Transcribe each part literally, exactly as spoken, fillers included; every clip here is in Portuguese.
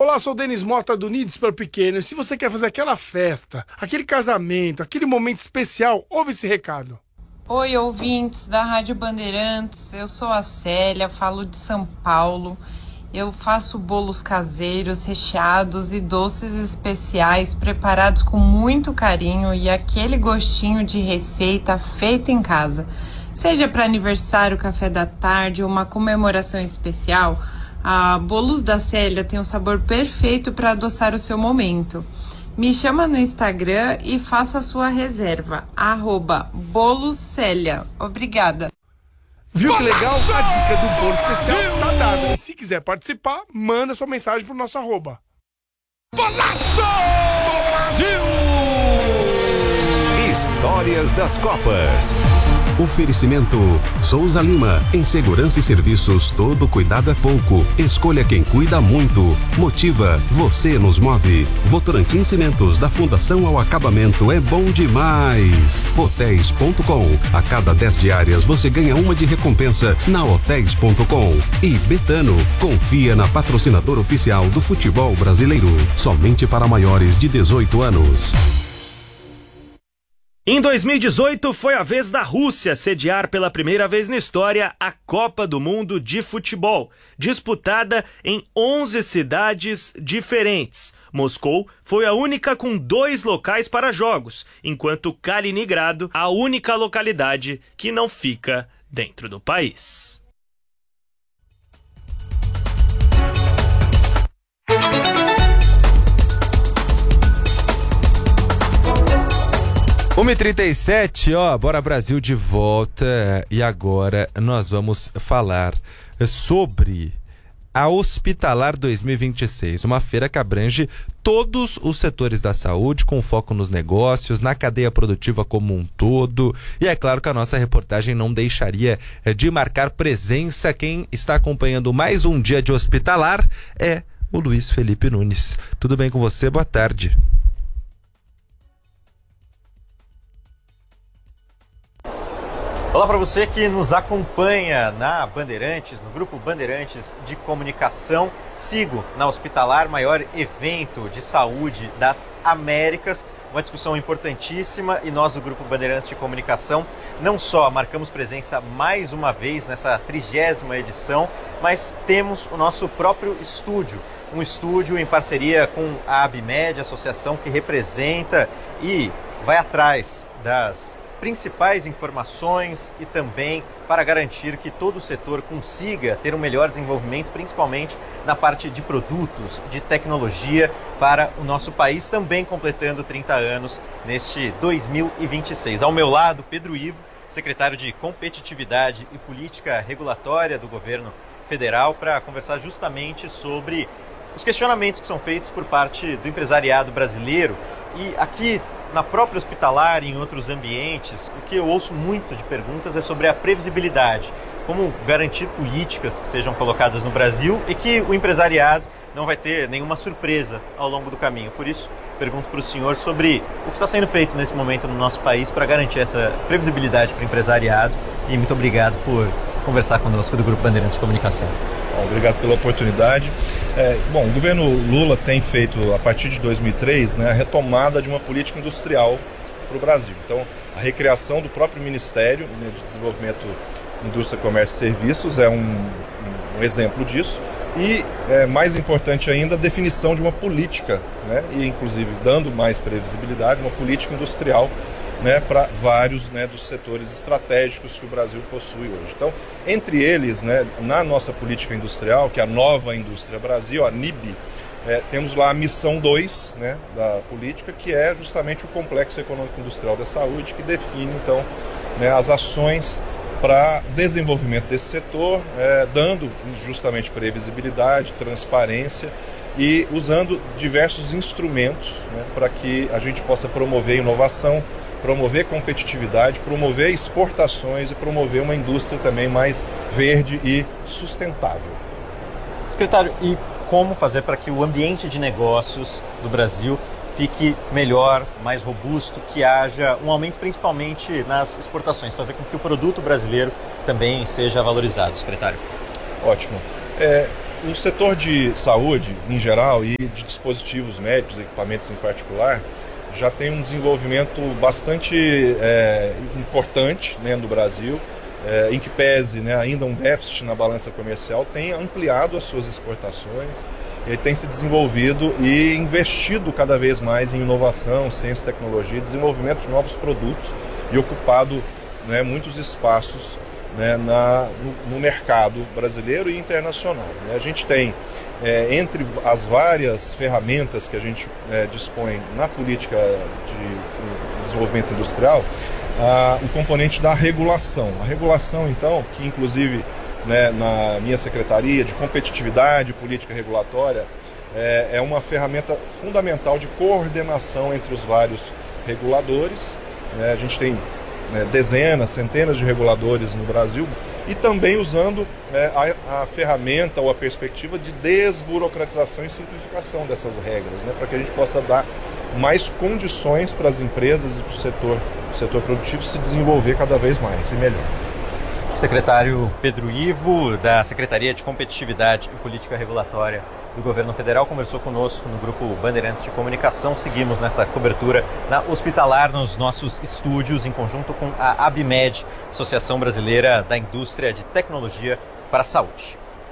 Olá, sou o Denis Mota do Nidos para Pequeno. E se você quer fazer aquela festa, aquele casamento, aquele momento especial, ouve esse recado. Oi, ouvintes da Rádio Bandeirantes. Eu sou a Célia, falo de São Paulo. Eu faço bolos caseiros, recheados e doces especiais preparados com muito carinho e aquele gostinho de receita feito em casa. Seja para aniversário, café da tarde ou uma comemoração especial, a Bolos da Célia tem um sabor perfeito para adoçar o seu momento. Me chama no Instagram e faça a sua reserva, arroba boloscélia. Obrigada. Viu que legal? A dica do bolo especial tá dada. E se quiser participar, manda sua mensagem pro nosso arroba. Golaço! Brasil! Histórias das Copas. Oferecimento Souza Lima. Em segurança e serviços, todo cuidado é pouco. Escolha quem cuida muito. Motiva, você nos move. Votorantim Cimentos, da fundação ao acabamento, é bom demais. Hotéis ponto com. A cada dez diárias você ganha uma de recompensa na hotéis ponto com. E Betano, confia na patrocinadora oficial do futebol brasileiro. Somente para maiores de dezoito anos. Em dois mil e dezoito, foi a vez da Rússia sediar pela primeira vez na história a Copa do Mundo de Futebol, disputada em onze cidades diferentes. Moscou foi a única com dois locais para jogos, enquanto Kaliningrado, a única localidade que não fica dentro do país. uma e trinta e sete, ó, Bora Brasil de volta, e agora nós vamos falar sobre a Hospitalar dois mil e vinte e seis, uma feira que abrange todos os setores da saúde, com foco nos negócios, na cadeia produtiva como um todo, e é claro que a nossa reportagem não deixaria de marcar presença. Quem está acompanhando mais um dia de Hospitalar é o Luiz Felipe Nunes. Tudo bem com você? Boa tarde. Olá para você que nos acompanha na Bandeirantes, no Grupo Bandeirantes de Comunicação. Sigo na Hospitalar, maior evento de saúde das Américas. Uma discussão importantíssima, e nós do Grupo Bandeirantes de Comunicação não só marcamos presença mais uma vez nessa trigésima edição, mas temos o nosso próprio estúdio. Um estúdio em parceria com a Abimed, associação que representa e vai atrás das principais informações e também para garantir que todo o setor consiga ter um melhor desenvolvimento, principalmente na parte de produtos, de tecnologia para o nosso país, também completando trinta anos neste dois mil e vinte e seis. Ao meu lado, Pedro Ivo, secretário de Competitividade e Política Regulatória do governo federal, para conversar justamente sobre os questionamentos que são feitos por parte do empresariado brasileiro. E aqui na própria Hospitalar e em outros ambientes, o que eu ouço muito de perguntas é sobre a previsibilidade. Como garantir políticas que sejam colocadas no Brasil e que o empresariado não vai ter nenhuma surpresa ao longo do caminho. Por isso, pergunto para o senhor sobre o que está sendo feito nesse momento no nosso país para garantir essa previsibilidade para o empresariado. E muito obrigado por conversar conosco do Grupo Bandeirantes de Comunicação. Obrigado pela oportunidade. É, bom, o governo Lula tem feito, a partir de dois mil e três, né, a retomada de uma política industrial para o Brasil. Então, a recriação do próprio Ministério, né, de Desenvolvimento, Indústria, Comércio e Serviços é um, um exemplo disso. E, é, mais importante ainda, a definição de uma política, né, e inclusive dando mais previsibilidade, uma política industrial, né, para vários, né, dos setores estratégicos que o Brasil possui hoje. Então, entre eles, né, na nossa política industrial, que é a Nova Indústria Brasil, a N I B, é, temos lá a missão dois, né, da política, que é justamente o Complexo Econômico Industrial da Saúde, que define, então, né, as ações para desenvolvimento desse setor, é, dando justamente previsibilidade, transparência e usando diversos instrumentos, né, para que a gente possa promover inovação, promover competitividade, promover exportações e promover uma indústria também mais verde e sustentável. Secretário, e como fazer para que o ambiente de negócios do Brasil fique melhor, mais robusto, que haja um aumento principalmente nas exportações, fazer com que o produto brasileiro também seja valorizado, secretário? Ótimo. É, o setor de saúde, em geral, e de dispositivos médicos, equipamentos em particular, já tem um desenvolvimento bastante é, importante, né, no Brasil, é, em que pese, né, ainda um déficit na balança comercial, tem ampliado as suas exportações, ele tem se desenvolvido e investido cada vez mais em inovação, ciência e tecnologia, desenvolvimento de novos produtos e ocupado, né, muitos espaços, né, na, no, no mercado brasileiro e internacional. Né? A gente tem, é, entre as várias ferramentas que a gente é, dispõe na política de desenvolvimento industrial, ah, o componente da regulação. A regulação, então, que inclusive, né, na minha secretaria de competitividade e política regulatória, é, é uma ferramenta fundamental de coordenação entre os vários reguladores. Né? A gente tem né, dezenas, centenas de reguladores no Brasil e também usando é, a, a ferramenta ou a perspectiva de desburocratização e simplificação dessas regras, né, para que a gente possa dar mais condições para as empresas e para o setor, o setor produtivo se desenvolver cada vez mais e melhor. Secretário Pedro Ivo, da Secretaria de Competitividade e Política Regulatória do Governo Federal, conversou conosco no Grupo Bandeirantes de Comunicação. Seguimos nessa cobertura na Hospitalar, nos nossos estúdios, em conjunto com a ABMed, Associação Brasileira da Indústria de Tecnologia para a Saúde.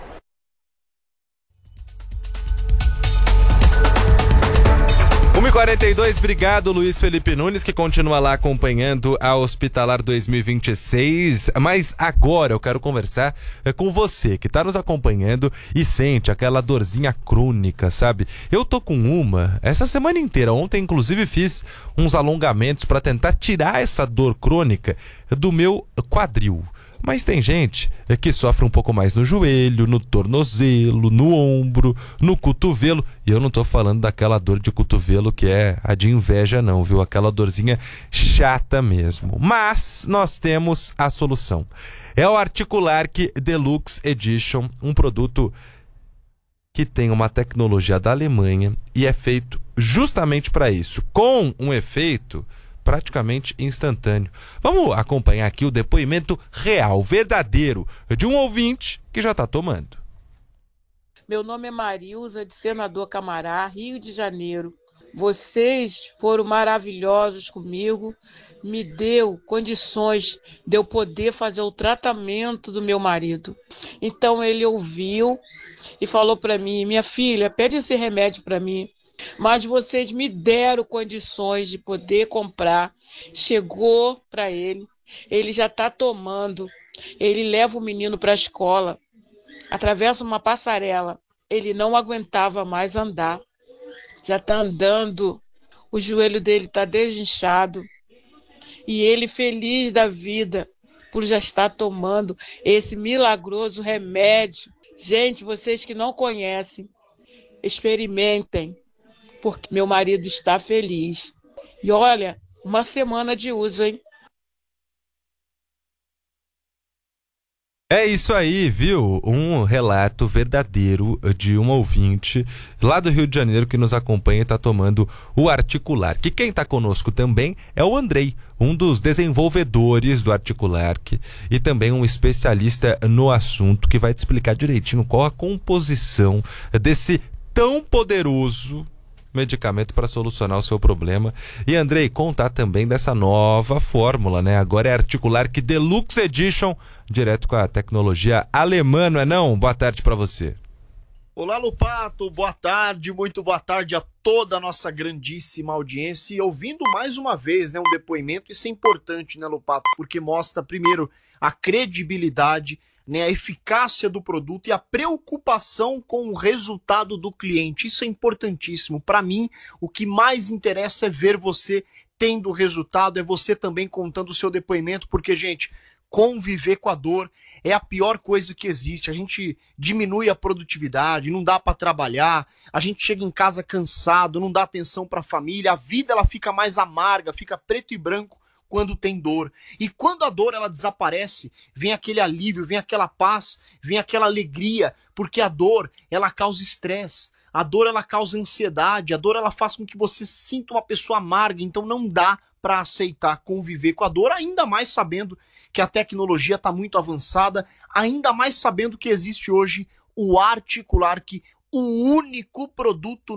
uma e quarenta e dois, obrigado Luiz Felipe Nunes, que continua lá acompanhando a Hospitalar dois mil e vinte e seis, mas agora eu quero conversar com você que está nos acompanhando e sente aquela dorzinha crônica, sabe? Eu tô com uma essa semana inteira, ontem inclusive fiz uns alongamentos para tentar tirar essa dor crônica do meu quadril. Mas tem gente que sofre um pouco mais no joelho, no tornozelo, no ombro, no cotovelo. E eu não tô falando daquela dor de cotovelo que é a de inveja não, viu? Aquela dorzinha chata mesmo. Mas nós temos a solução. É o Articulark Deluxe Edition, um produto que tem uma tecnologia da Alemanha e é feito justamente para isso, com um efeito praticamente instantâneo. Vamos acompanhar aqui o depoimento real, verdadeiro, de um ouvinte que já está tomando. Meu nome é Marilza, de Senador Camará, Rio de Janeiro. Vocês foram maravilhosos comigo, me deu condições de eu poder fazer o tratamento do meu marido. Então ele ouviu e falou para mim, minha filha, pede esse remédio para mim. Mas vocês me deram condições de poder comprar. Chegou para ele, ele já está tomando. Ele leva o menino para a escola, atravessa uma passarela. Ele não aguentava mais andar. Já está andando, o joelho dele está desinchado. E ele feliz da vida por já estar tomando esse milagroso remédio. Gente, vocês que não conhecem, experimentem. Porque meu marido está feliz. E olha, uma semana de uso, hein? É isso aí, viu? Um relato verdadeiro de um ouvinte lá do Rio de Janeiro que nos acompanha e está tomando o Articulark. Que quem está conosco também é o Andrei, um dos desenvolvedores do Articulark e também um especialista no assunto que vai te explicar direitinho qual a composição desse tão poderoso medicamento para solucionar o seu problema. E Andrei, contar também dessa nova fórmula, né? Agora é Articulark Deluxe Edition, direto com a tecnologia alemã, não é não? Boa tarde para você. Olá, Lupato, boa tarde, muito boa tarde a toda a nossa grandíssima audiência. E ouvindo mais uma vez, né, um depoimento, isso é importante, né, Lupato? Porque mostra, primeiro, a credibilidade, né, a eficácia do produto e a preocupação com o resultado do cliente. Isso é importantíssimo. Para mim, o que mais interessa é ver você tendo o resultado, é você também contando o seu depoimento, porque, gente, conviver com a dor é a pior coisa que existe. A gente diminui a produtividade, não dá para trabalhar, a gente chega em casa cansado, não dá atenção para a família, a vida ela fica mais amarga, fica preto e branco quando tem dor. E quando a dor ela desaparece, vem aquele alívio, vem aquela paz, vem aquela alegria, porque a dor ela causa estresse, a dor ela causa ansiedade, a dor ela faz com que você se sinta uma pessoa amarga, então não dá para aceitar conviver com a dor, ainda mais sabendo que a tecnologia está muito avançada, ainda mais sabendo que existe hoje o Articular, que o único produto